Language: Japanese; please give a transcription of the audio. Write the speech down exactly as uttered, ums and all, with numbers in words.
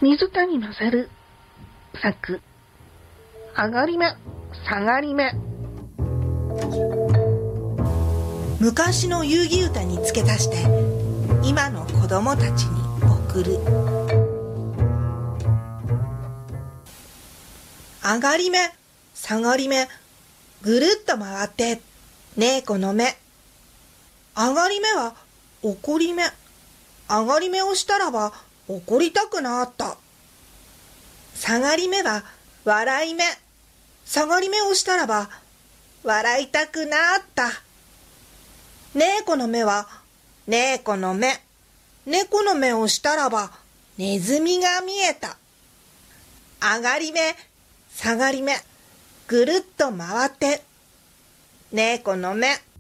水谷勝作上がり目下がり目。 昔の遊戯歌に付け足して今の子供たちに送る。上がり目下がり目ぐるっと回ってねえこの目。上がり目は怒り目。上がり目をしたらば怒りたくなった。下がり目は笑い目。下がり目をしたらば笑いたくなった。ねえこの目はねえこの目。猫の目をしたらばネズミが見えた。上がり目下がり目ぐるっと回ってねえこの目。